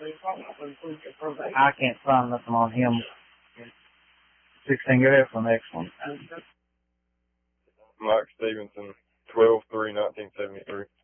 I can't find nothing on him. 16, go ahead for the next one. Mike Stevenson, 12/3/1973.